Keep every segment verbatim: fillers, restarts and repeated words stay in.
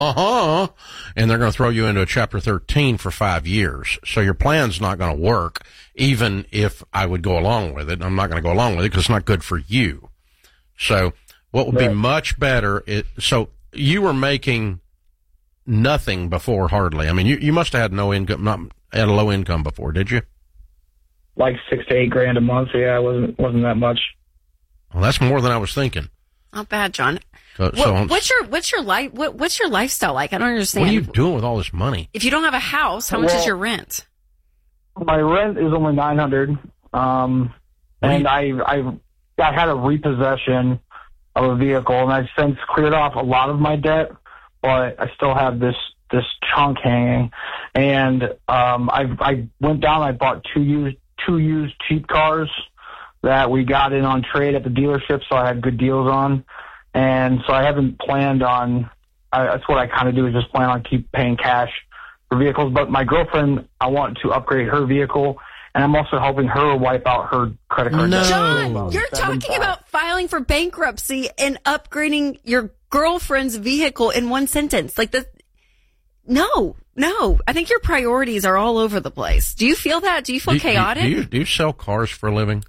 uh-huh, and they're going to throw you into a Chapter thirteen for five years. So your plan's not going to work, even if I would go along with it. I'm not going to go along with it because it's not good for you. So what would right. be much better, it, so you were making nothing before hardly. I mean, you, you must have had no income, not had a low income before, did you? Like six to eight grand a month. Yeah, it wasn't, wasn't that much. Well, that's more than I was thinking. Not bad, John. So, what, so what's your what's your life what, what's your lifestyle like? I don't understand. What are you doing with all this money? If you don't have a house, how much well, is your rent? My rent is only nine hundred, um, and I I I had a repossession of a vehicle, and I've since cleared off a lot of my debt, but I still have this this chunk hanging. And um, I I went down. I bought two used two used cheap cars that we got in on trade at the dealership, so I had good deals on. And so I haven't planned on, I, that's what I kind of do, is just plan on keep paying cash for vehicles. But my girlfriend, I want to upgrade her vehicle, and I'm also helping her wipe out her credit card. No. John, you're Seven talking five. about filing for bankruptcy and upgrading your girlfriend's vehicle in one sentence. Like the, no, no. I think your priorities are all over the place. Do you feel that? Do you feel Do, chaotic? Do, do, you, do you sell cars for a living?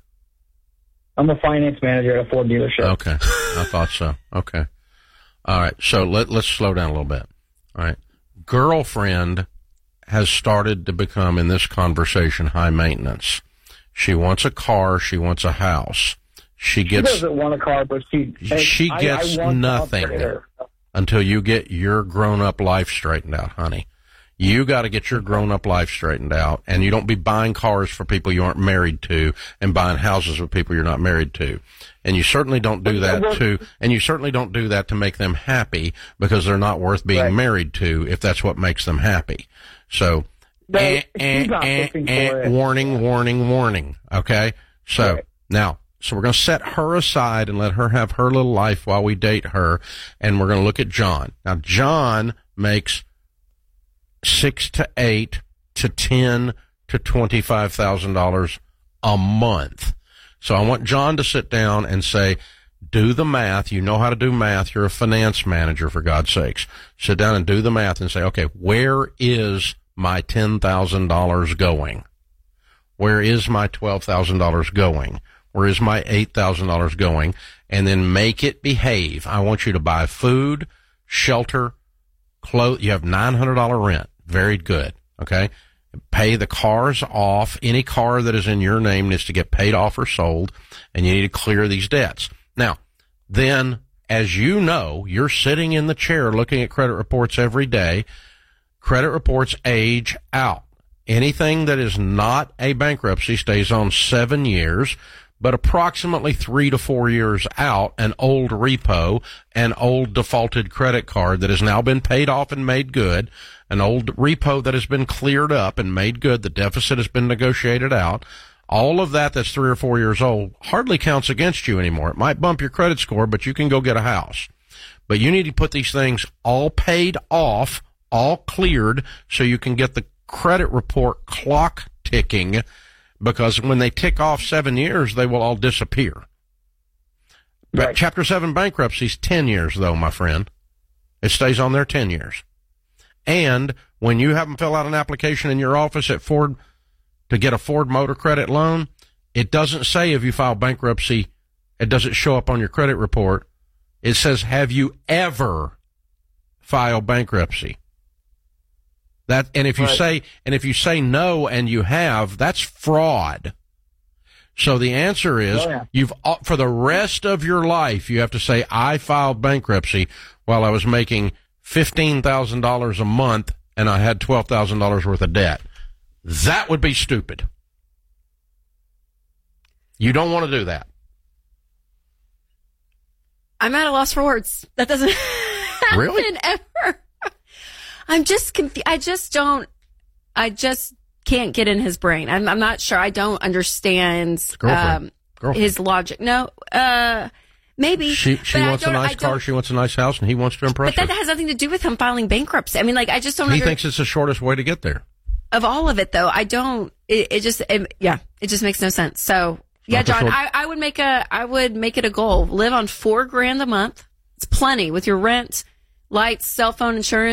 I'm a finance manager at a Ford dealership. Okay. I thought so. Okay. All right. So let, let's slow down a little bit. All right. Girlfriend has started to become, in this conversation, high maintenance. She wants a car. She wants a house. She gets. She doesn't want a car, but she. She I, gets I want nothing to upgrade her. until you get your grown-up life straightened out, honey. You got to get your grown-up life straightened out, and you don't be buying cars for people you aren't married to and buying houses with people you're not married to. And you certainly don't do that to, and you certainly don't do that to make them happy, because they're not worth being Right. married to if that's what makes them happy. So, No, eh, she's eh, not eh, looking eh, for it. warning, warning, warning. Okay? So, Right. now, so we're going to set her aside and let her have her little life while we date her, and we're going to look at John. Now, John makes six to eight to ten to twenty-five thousand dollars a month. So I want John to sit down and say, do the math. You know how to do math. You're a finance manager, for God's sakes. Sit down and do the math and say, okay, where is my ten thousand dollars going? Where is my twelve thousand dollars going? Where is my eight thousand dollars going? And then make it behave. I want you to buy food, shelter, clothes. You have nine hundred dollars rent. Very good. Okay. Pay the cars off. Any car that is in your name needs to get paid off or sold, and you need to clear these debts. Now, then, as you know, you're sitting in the chair looking at credit reports every day. Credit reports age out. Anything that is not a bankruptcy stays on seven years, but approximately three to four years out, an old repo, an old defaulted credit card that has now been paid off and made good, an old repo that has been cleared up and made good, the deficit has been negotiated out, all of that that's three or four years old hardly counts against you anymore. It might bump your credit score, but you can go get a house. But you need to put these things all paid off, all cleared, so you can get the credit report clock ticking, because when they tick off seven years, they will all disappear. But Right. Chapter seven bankruptcy is ten years, though, my friend. It stays on there ten years. And when you have them fill out an application in your office at Ford to get a Ford Motor Credit loan, it doesn't say if you file bankruptcy, it doesn't show up on your credit report. It says, have you ever filed bankruptcy? That, and if you Right. say, and if you say no and you have, that's fraud. So the answer is, Oh, yeah. you've, for the rest of your life, you have to say, I filed bankruptcy while I was making fifteen thousand dollars a month and I had twelve thousand dollars worth of debt. That would be stupid. You don't want to do that. I'm at a loss for words. That doesn't happen Really? ever. I'm just confused. I just don't, I just can't get in his brain. I'm, I'm not sure. I don't understand Girlfriend. um, Girlfriend. his logic. No, uh, maybe. She, she but I wants a don't- nice I car, don't- she wants a nice house, and he wants to impress But that her. has nothing to do with him filing bankruptcy. I mean, like, I just don't He under- thinks it's the shortest way to get there. of all of it, though. I don't, it, it just, it, yeah, it just makes no sense. So, yeah, Not the John, short- I, I would make a, I would make it a goal. Live on four grand a month. It's plenty with your rent. lights, cell phone insurance.